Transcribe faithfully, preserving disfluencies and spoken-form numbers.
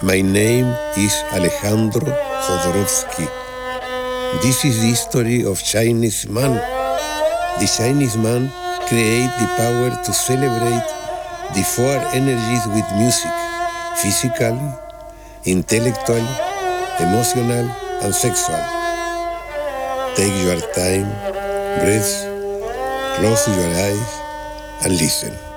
My name is Alejandro Jodorowsky. This is the story of Chinese man. The Chinese man create the power to celebrate the four energies with music: physically, intellectually, emotional, and sexual. Take your time, breathe, close your eyes, and listen.